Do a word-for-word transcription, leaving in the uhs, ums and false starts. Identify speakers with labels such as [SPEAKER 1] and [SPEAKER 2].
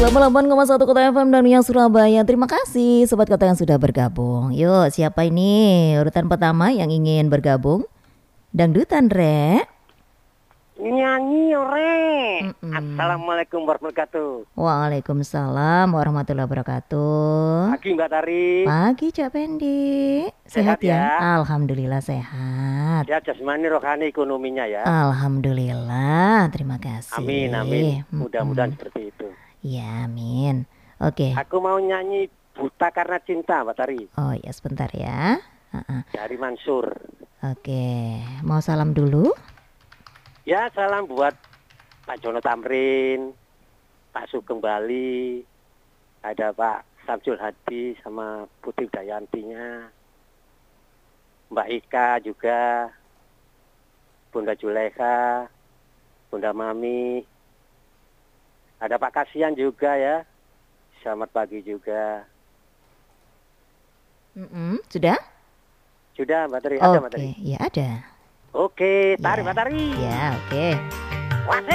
[SPEAKER 1] delapan koma satu Kota F M dan yang Surabaya. Terima kasih Sobat Kota yang sudah bergabung. Yuk, siapa ini urutan pertama yang ingin bergabung? Dangdutan, Re.
[SPEAKER 2] Nyanyi, Re.
[SPEAKER 1] Mm-mm.
[SPEAKER 2] Assalamualaikum warahmatullahi wabarakatuh.
[SPEAKER 1] Waalaikumsalam warahmatullahi wabarakatuh.
[SPEAKER 2] Pagi Mbak Tari.
[SPEAKER 1] Pagi Cak Pendi. Sehat,
[SPEAKER 2] Sehat
[SPEAKER 1] ya?
[SPEAKER 2] ya?
[SPEAKER 1] Alhamdulillah sehat.
[SPEAKER 2] Ya jasmani rohani ekonominya ya.
[SPEAKER 1] Alhamdulillah, terima kasih.
[SPEAKER 2] Amin amin.
[SPEAKER 1] Mm-mm.
[SPEAKER 2] Mudah-mudahan seperti itu.
[SPEAKER 1] Ya, amin. Oke.
[SPEAKER 2] Aku mau nyanyi Buta Karena Cinta Mbak Tari.
[SPEAKER 1] Oh ya, sebentar ya. Uh-uh.
[SPEAKER 2] Dari Mansur.
[SPEAKER 1] Oke, mau salam dulu?
[SPEAKER 2] Ya salam buat Pak Jono Tamrin, Pak Sugeng Bali, ada Pak Samsul Hadi sama Putri Dayantinya, Mbak Ika juga, Bunda Juleha, Bunda Mami, ada Pak Kasian juga ya. Selamat pagi juga.
[SPEAKER 1] Mm-mm. Sudah?
[SPEAKER 2] Sudah Mbak Tari, ada Mbak Tari.
[SPEAKER 1] Oke, ya ada.
[SPEAKER 2] Oke,
[SPEAKER 1] Ya,
[SPEAKER 2] tarik Mbak Tari.
[SPEAKER 1] ya, oke.
[SPEAKER 2] Wah,